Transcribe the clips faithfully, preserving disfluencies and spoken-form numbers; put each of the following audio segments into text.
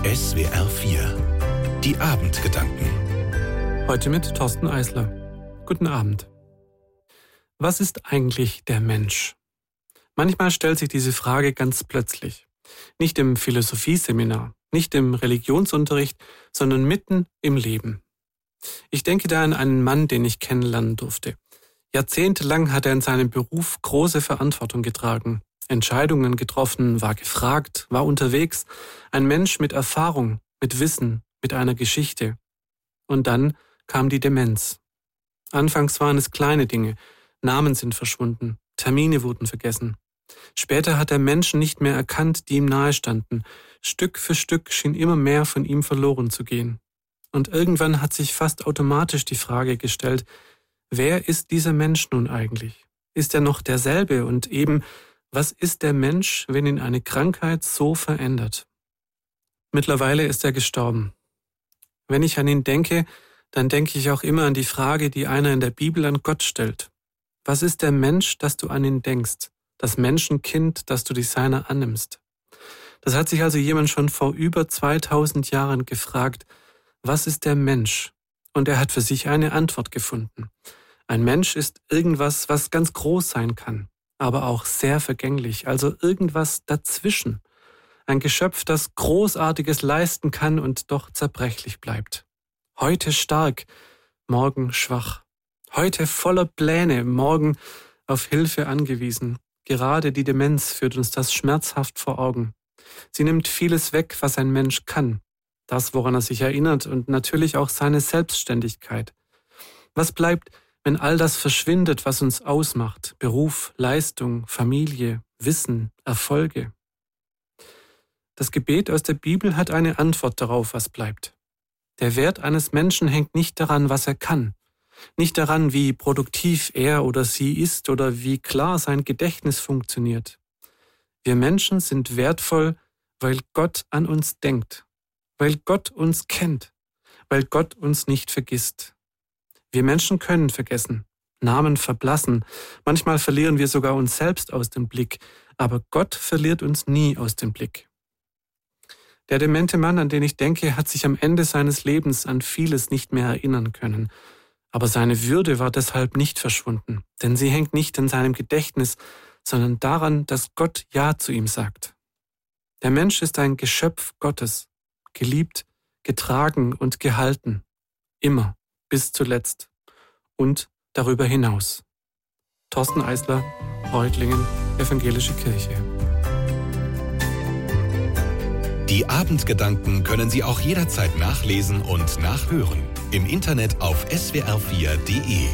S W R vier. Die Abendgedanken. Heute mit Thorsten Eisler. Guten Abend. Was ist eigentlich der Mensch? Manchmal stellt sich diese Frage ganz plötzlich. Nicht im Philosophieseminar, nicht im Religionsunterricht, sondern mitten im Leben. Ich denke da an einen Mann, den ich kennenlernen durfte. Jahrzehntelang hat er in seinem Beruf große Verantwortung getragen, Entscheidungen getroffen, war gefragt, war unterwegs. Ein Mensch mit Erfahrung, mit Wissen, mit einer Geschichte. Und dann kam die Demenz. Anfangs waren es kleine Dinge, Namen sind verschwunden, Termine wurden vergessen. Später hat er Menschen nicht mehr erkannt, die ihm nahestanden. Stück für Stück schien immer mehr von ihm verloren zu gehen. Und irgendwann hat sich fast automatisch die Frage gestellt, wer ist dieser Mensch nun eigentlich? Ist er noch derselbe? Und eben, was ist der Mensch, wenn ihn eine Krankheit so verändert? Mittlerweile ist er gestorben. Wenn ich an ihn denke, dann denke ich auch immer an die Frage, die einer in der Bibel an Gott stellt. Was ist der Mensch, dass du an ihn denkst? Das Menschenkind, dass du dich seiner annimmst? Das hat sich also jemand schon vor über zweitausend Jahren gefragt, was ist der Mensch? Und er hat für sich eine Antwort gefunden. Ein Mensch ist irgendwas, was ganz groß sein kann, aber auch sehr vergänglich, also irgendwas dazwischen. Ein Geschöpf, das Großartiges leisten kann und doch zerbrechlich bleibt. Heute stark, morgen schwach. Heute voller Pläne, morgen auf Hilfe angewiesen. Gerade die Demenz führt uns das schmerzhaft vor Augen. Sie nimmt vieles weg, was ein Mensch kann. Das, woran er sich erinnert und natürlich auch seine Selbstständigkeit. Was bleibt, wenn all das verschwindet, was uns ausmacht? Beruf, Leistung, Familie, Wissen, Erfolge. Das Gebet aus der Bibel hat eine Antwort darauf, was bleibt. Der Wert eines Menschen hängt nicht daran, was er kann. Nicht daran, wie produktiv er oder sie ist oder wie klar sein Gedächtnis funktioniert. Wir Menschen sind wertvoll, weil Gott an uns denkt. Weil Gott uns kennt. Weil Gott uns nicht vergisst. Wir Menschen können vergessen. Namen verblassen. Manchmal verlieren wir sogar uns selbst aus dem Blick. Aber Gott verliert uns nie aus dem Blick. Der demente Mann, an den ich denke, hat sich am Ende seines Lebens an vieles nicht mehr erinnern können. Aber seine Würde war deshalb nicht verschwunden, denn sie hängt nicht in seinem Gedächtnis, sondern daran, dass Gott Ja zu ihm sagt. Der Mensch ist ein Geschöpf Gottes, geliebt, getragen und gehalten, immer, bis zuletzt und darüber hinaus. Thorsten Eisler, Reutlingen, Evangelische Kirche. Die Abendgedanken können Sie auch jederzeit nachlesen und nachhören. Im Internet auf S W R vier Punkt de.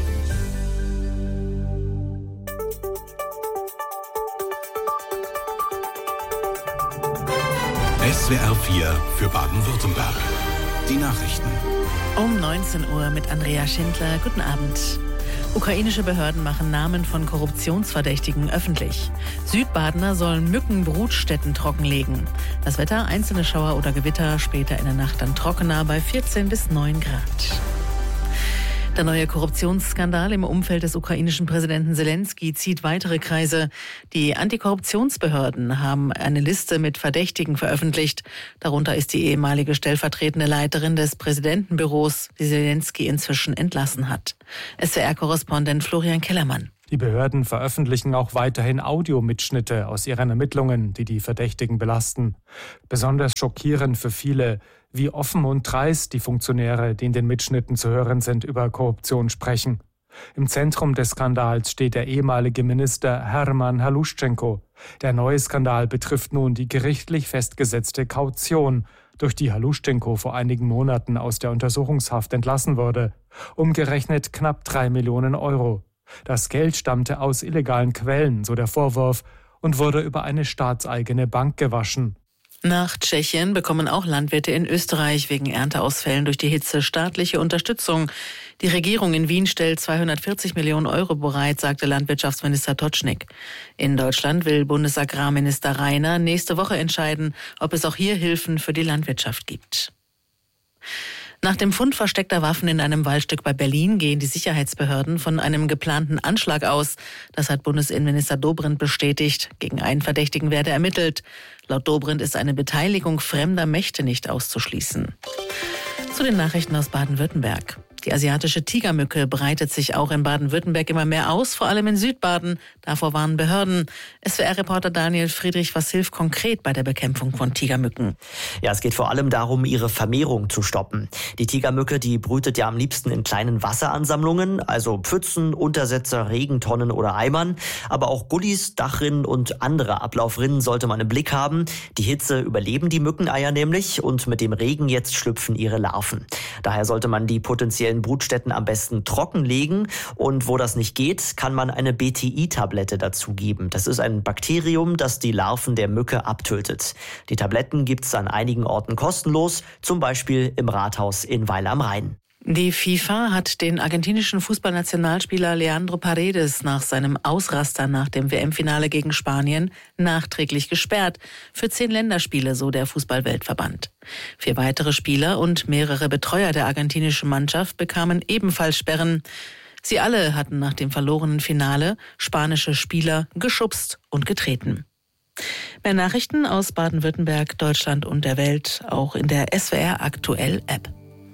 S W R vier für Baden-Württemberg. Die Nachrichten. Um neunzehn Uhr mit Andrea Schindler. Guten Abend. Ukrainische Behörden machen Namen von Korruptionsverdächtigen öffentlich. Südbadener sollen Mückenbrutstätten trockenlegen. Das Wetter, einzelne Schauer oder Gewitter, später in der Nacht dann trockener bei vierzehn bis neun Grad. Der neue Korruptionsskandal im Umfeld des ukrainischen Präsidenten Selenskyj zieht weitere Kreise. Die Antikorruptionsbehörden haben eine Liste mit Verdächtigen veröffentlicht. Darunter ist die ehemalige stellvertretende Leiterin des Präsidentenbüros, die Selenskyj inzwischen entlassen hat. S W R-Korrespondent Florian Kellermann. Die Behörden veröffentlichen auch weiterhin Audiomitschnitte aus ihren Ermittlungen, die die Verdächtigen belasten. Besonders schockierend für viele, wie offen und dreist die Funktionäre, die in den Mitschnitten zu hören sind, über Korruption sprechen. Im Zentrum des Skandals steht der ehemalige Minister Hermann Haluschenko. Der neue Skandal betrifft nun die gerichtlich festgesetzte Kaution, durch die Haluschenko vor einigen Monaten aus der Untersuchungshaft entlassen wurde. Umgerechnet knapp drei Millionen Euro. Das Geld stammte aus illegalen Quellen, so der Vorwurf, und wurde über eine staatseigene Bank gewaschen. Nach Tschechien bekommen auch Landwirte in Österreich wegen Ernteausfällen durch die Hitze staatliche Unterstützung. Die Regierung in Wien stellt zweihundertvierzig Millionen Euro bereit, sagte Landwirtschaftsminister Totschnig. In Deutschland will Bundesagrarminister Rainer nächste Woche entscheiden, ob es auch hier Hilfen für die Landwirtschaft gibt. Nach dem Fund versteckter Waffen in einem Waldstück bei Berlin gehen die Sicherheitsbehörden von einem geplanten Anschlag aus. Das hat Bundesinnenminister Dobrindt bestätigt. Gegen einen Verdächtigen werde ermittelt. Laut Dobrindt ist eine Beteiligung fremder Mächte nicht auszuschließen. Zu den Nachrichten aus Baden-Württemberg. Die asiatische Tigermücke breitet sich auch in Baden-Württemberg immer mehr aus, vor allem in Südbaden. Davor warnen Behörden. S W R-Reporter Daniel Friedrich, was hilft konkret bei der Bekämpfung von Tigermücken? Ja, es geht vor allem darum, ihre Vermehrung zu stoppen. Die Tigermücke, die brütet ja am liebsten in kleinen Wasseransammlungen, also Pfützen, Untersetzer, Regentonnen oder Eimern. Aber auch Gullis, Dachrinnen und andere Ablaufrinnen sollte man im Blick haben. Die Hitze überleben die Mückeneier nämlich und mit dem Regen jetzt schlüpfen ihre Larven. Daher sollte man die potenziellen Brutstätten am besten trockenlegen und wo das nicht geht, kann man eine B T I-Tablette dazugeben. Das ist ein Bakterium, das die Larven der Mücke abtötet. Die Tabletten gibt es an einigen Orten kostenlos, zum Beispiel im Rathaus in Weil am Rhein. Die FIFA hat den argentinischen Fußballnationalspieler Leandro Paredes nach seinem Ausraster nach dem W M-Finale gegen Spanien nachträglich gesperrt. Für zehn Länderspiele, so der Fußball-Weltverband. Vier weitere Spieler und mehrere Betreuer der argentinischen Mannschaft bekamen ebenfalls Sperren. Sie alle hatten nach dem verlorenen Finale spanische Spieler geschubst und getreten. Mehr Nachrichten aus Baden-Württemberg, Deutschland und der Welt auch in der S W R Aktuell App.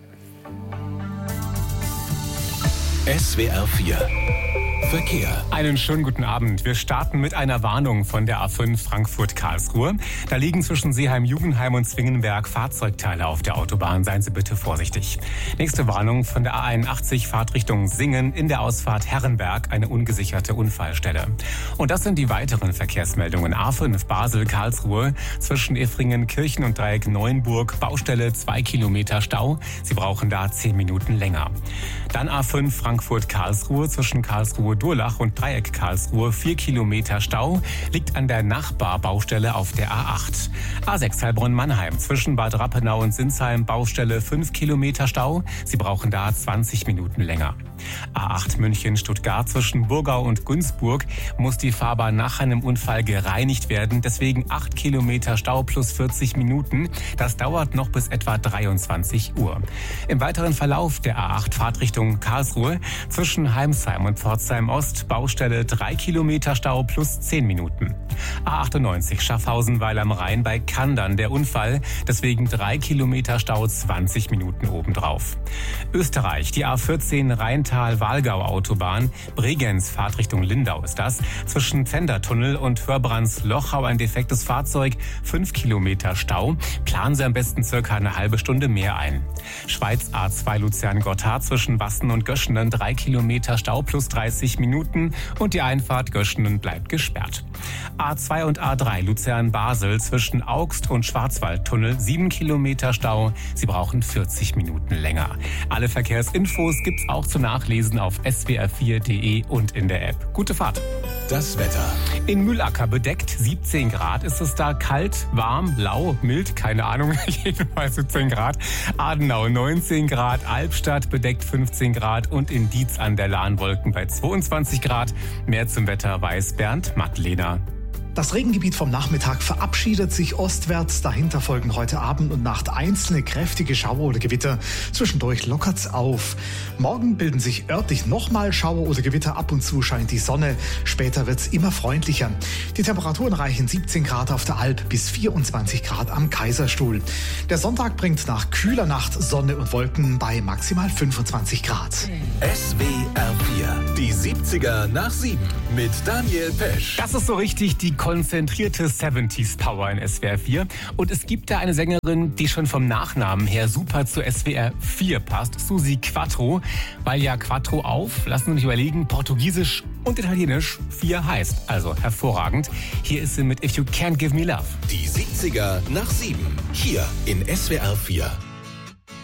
S W R vier Verkehr. Einen schönen guten Abend. Wir starten mit einer Warnung von der A fünf Frankfurt-Karlsruhe. Da liegen zwischen Seeheim-Jugendheim und Zwingenberg Fahrzeugteile auf der Autobahn. Seien Sie bitte vorsichtig. Nächste Warnung von der A einundachtzig Fahrtrichtung Singen in der Ausfahrt Herrenberg, eine ungesicherte Unfallstelle. Und das sind die weiteren Verkehrsmeldungen. A fünf Basel-Karlsruhe zwischen Effringen-Kirchen und Dreieck Neuenburg. Baustelle zwei Kilometer Stau. Sie brauchen da zehn Minuten länger. Dann A fünf Frankfurt-Karlsruhe zwischen Karlsruhe Durlach und Dreieck Karlsruhe, vier Kilometer Stau, liegt an der Nachbarbaustelle auf der A acht. A sechs Heilbronn-Mannheim zwischen Bad Rappenau und Sinsheim, Baustelle fünf Kilometer Stau. Sie brauchen da zwanzig Minuten länger. A acht München-Stuttgart zwischen Burgau und Günzburg muss die Fahrbahn nach einem Unfall gereinigt werden. Deswegen acht Kilometer Stau plus vierzig Minuten. Das dauert noch bis etwa dreiundzwanzig Uhr. Im weiteren Verlauf der A acht Fahrtrichtung Karlsruhe zwischen Heimsheim und Pforzheim Ost, Baustelle drei Kilometer Stau plus zehn Minuten. A achtundneunzig Schaffhausen-Weil am Rhein bei Kandern der Unfall. Deswegen drei Kilometer Stau, zwanzig Minuten obendrauf. Österreich, die A vierzehn Rheintal-Walgau-Autobahn. Bregenz, Fahrtrichtung Lindau ist das. Zwischen Pfändertunnel und Hörbrands-Lochau ein defektes Fahrzeug. fünf Kilometer Stau. Planen Sie am besten circa eine halbe Stunde mehr ein. Schweiz A zwei Luzern-Gotthard zwischen Wassen und Göschenen. drei Kilometer Stau plus dreißig Minuten. Und die Einfahrt Göschenen bleibt gesperrt. A zwei und A drei Luzern-Basel zwischen Augst und Schwarzwaldtunnel. sieben Kilometer Stau. Sie brauchen vierzig Minuten länger. Alle Verkehrsinfos gibt's auch zu nachlesen auf s w r vier punkt d e und in der App. Gute Fahrt. Das Wetter. In Mühlacker bedeckt, siebzehn Grad ist es da, kalt, warm, lau, mild, keine Ahnung, jedenfalls siebzehn Grad. Adenau neunzehn Grad, Albstadt bedeckt fünfzehn Grad und in Dietz an der Lahnwolken bei zweiundzwanzig Grad. Mehr zum Wetter weiß Bernd Mattlehner. Das Regengebiet vom Nachmittag verabschiedet sich ostwärts. Dahinter folgen heute Abend und Nacht einzelne kräftige Schauer oder Gewitter. Zwischendurch lockert's auf. Morgen bilden sich örtlich nochmal Schauer oder Gewitter. Ab und zu scheint die Sonne. Später wird's immer freundlicher. Die Temperaturen reichen siebzehn Grad auf der Alp bis vierundzwanzig Grad am Kaiserstuhl. Der Sonntag bringt nach kühler Nacht Sonne und Wolken bei maximal fünfundzwanzig Grad. S W R vier. Die siebziger nach sieben mit Daniel Pesch. Das ist so richtig die konzentrierte siebziger Power in S W R vier. Und es gibt da eine Sängerin, die schon vom Nachnamen her super zu S W R vier passt. Susi Quattro. Weil ja Quattro auf, lassen Sie mich überlegen, Portugiesisch und Italienisch vier heißt. Also hervorragend. Hier ist sie mit If You Can't Give Me Love. Die siebziger nach sieben. Hier in S W R vier.